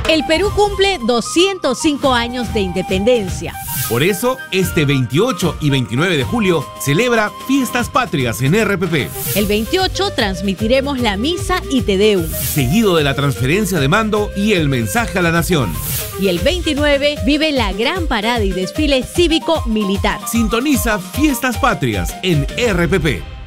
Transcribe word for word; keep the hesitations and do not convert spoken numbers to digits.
El Perú cumple doscientos cinco años de independencia. Por eso, este veintiocho y veintinueve de julio celebra Fiestas Patrias en R P P. El veintiocho transmitiremos la misa y Te Deum. Seguido de la transferencia de mando y el mensaje a la nación. Y el veintinueve vive la gran parada y desfile cívico-militar. Sintoniza Fiestas Patrias en R P P.